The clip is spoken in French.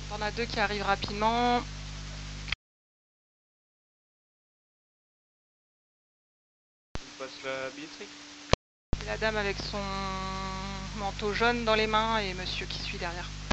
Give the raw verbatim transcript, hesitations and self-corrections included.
On a deux qui arrivent rapidement. On passe la billetterie. La dame avec son manteau jaune dans les mains et monsieur qui suit derrière.